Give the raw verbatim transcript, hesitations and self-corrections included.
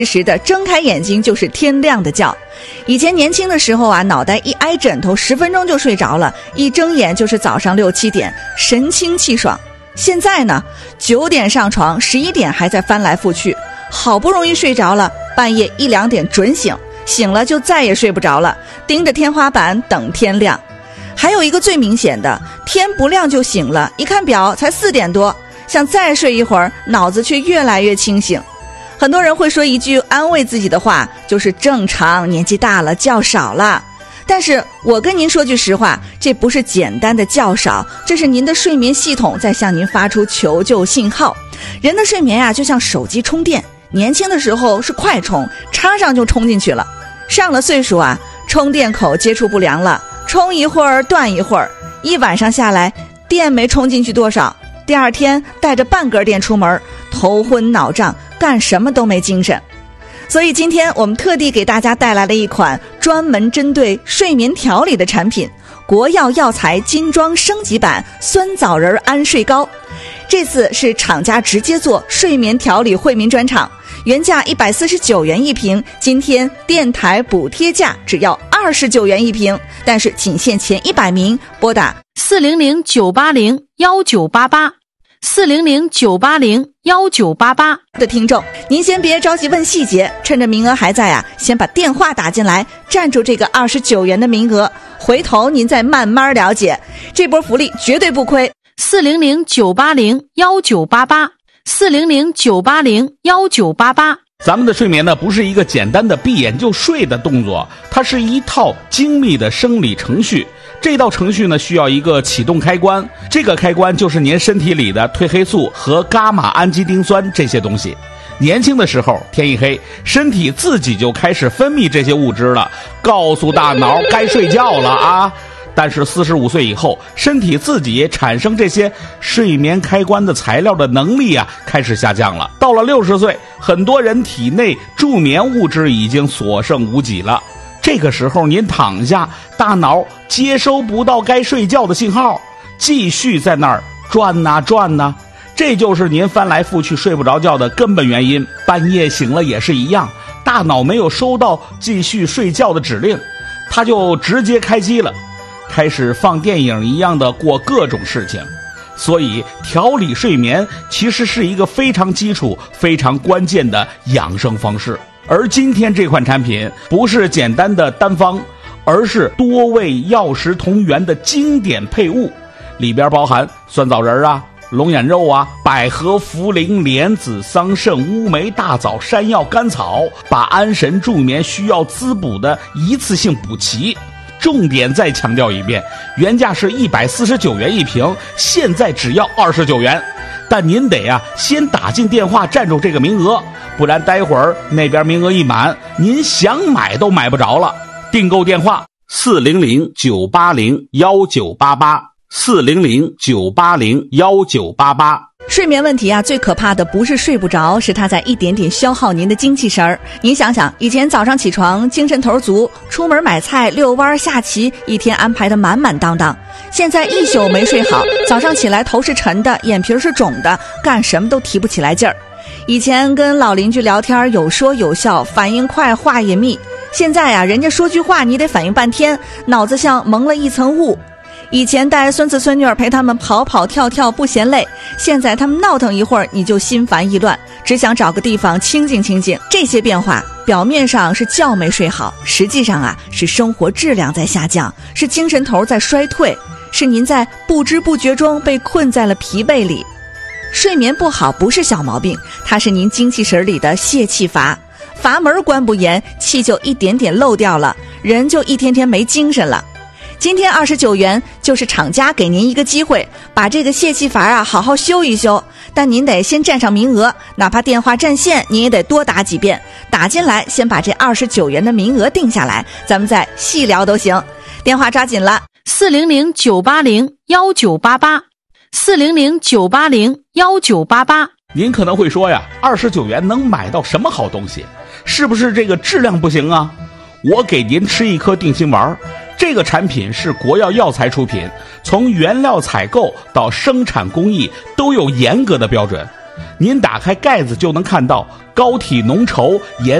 时的睁开眼睛就是天亮的觉。以前年轻的时候啊，脑袋一挨枕头十分钟就睡着了，一睁眼就是早上六七点，神清气爽。现在呢，九点上床，十一点还在翻来覆去，好不容易睡着了，半夜一两点准醒，醒了就再也睡不着了，盯着天花板等天亮。还有一个最明显的，天不亮就醒了，一看表才四点多，想再睡一会儿，脑子却越来越清醒。很多人会说一句安慰自己的话，就是正常，年纪大了觉少了。但是我跟您说句实话，这不是简单的觉少，这是您的睡眠系统在向您发出求救信号。人的睡眠啊，就像手机充电，年轻的时候是快充，插上就充进去了。上了岁数啊，充电口接触不良了，充一会儿断一会儿，一晚上下来电没充进去多少，第二天带着半根电出门，头昏脑胀，干什么都没精神。所以今天我们特地给大家带来了一款专门针对睡眠调理的产品，国药药材金装升级版酸枣仁安睡膏。这次是厂家直接做睡眠调理惠民专场，原价一百四十九元一瓶，今天电台补贴价只要二十九元一瓶，但是仅限前一百名，拨打四零零九八零幺九八八四零零九八零幺九八八的听众，您先别着急问细节，趁着名额还在啊，先把电话打进来，占住这个二十九元的名额，回头您再慢慢了解，这波福利绝对不亏。 四零零九八零幺九八八四零零九八零幺九八八。 咱们的睡眠呢，不是一个简单的闭眼就睡的动作，它是一套精密的生理程序。这道程序呢，需要一个启动开关，这个开关就是您身体里的褪黑素和伽马氨基丁酸这些东西。年轻的时候，天一黑，身体自己就开始分泌这些物质了，告诉大脑该睡觉了啊。但是四十五岁以后，身体自己产生这些睡眠开关的材料的能力啊，开始下降了。到了六十岁，很多人体内助眠物质已经所剩无几了。这个时候您躺下，大脑接收不到该睡觉的信号，继续在那儿转呐转呐，这就是您翻来覆去睡不着觉的根本原因。半夜醒了也是一样，大脑没有收到继续睡觉的指令，它就直接开机了，开始放电影一样的过各种事情。所以调理睡眠其实是一个非常基础非常关键的养生方式。而今天这款产品不是简单的单方，而是多味药食同源的经典配物，里边包含酸枣仁啊、龙眼肉啊、百合、茯苓、莲子、桑葚、乌梅、大枣、山药、甘草，把安神助眠需要滋补的一次性补齐。重点再强调一遍，原价是一百四十九元一瓶，现在只要二十九元。但您得啊先打进电话占住这个名额，不然待会儿那边名额一满，您想买都买不着了。订购电话四零零九八零幺九八八四零零九八零幺九八八。 睡眠问题啊，最可怕的不是睡不着，是它在一点点消耗您的精气神儿。您想想，以前早上起床精神头足，出门买菜、遛弯、下棋，一天安排的满满当当。现在一宿没睡好，早上起来头是沉的，眼皮是肿的，干什么都提不起来劲儿。以前跟老邻居聊天有说有笑，反应快，话也密。现在啊，人家说句话你得反应半天，脑子像蒙了一层雾。以前带孙子孙女儿陪他们跑跑跳跳不嫌累，现在他们闹腾一会儿你就心烦意乱，只想找个地方清静清静。这些变化表面上是觉没睡好，实际上啊是生活质量在下降，是精神头在衰退，是您在不知不觉中被困在了疲惫里。睡眠不好不是小毛病，它是您精气神里的泄气阀，阀门关不严，气就一点点漏掉了，人就一天天没精神了。今天二十九元就是厂家给您一个机会，把这个泄气阀啊好好修一修，但您得先占上名额，哪怕电话占线您也得多打几遍，打进来先把这二十九元的名额定下来，咱们再细聊都行。电话抓紧了， 四零零九八零幺九八八四零零九八零幺九八八。 您可能会说呀，二十九元能买到什么好东西？是不是这个质量不行啊？我给您吃一颗定心丸。这个产品是国药药材出品，从原料采购到生产工艺都有严格的标准。 您打开盖子就能看到膏体浓稠、颜